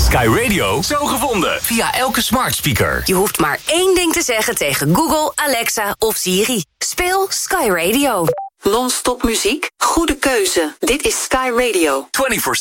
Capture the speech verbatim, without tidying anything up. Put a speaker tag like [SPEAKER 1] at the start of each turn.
[SPEAKER 1] Sky Radio, zo gevonden. Via elke smart speaker.
[SPEAKER 2] Je hoeft maar één ding te zeggen tegen Google, Alexa of Siri. Speel Sky Radio.
[SPEAKER 3] Non-stop muziek? Goede keuze. Dit is Sky Radio.
[SPEAKER 1] vierentwintig